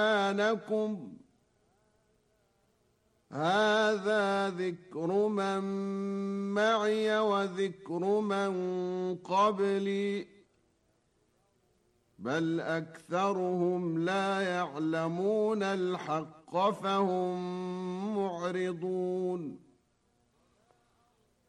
قرآنكم هذا ذكر من معي وذكر من قبلي بل أكثرهم لا يعلمون الحق فهم معرضون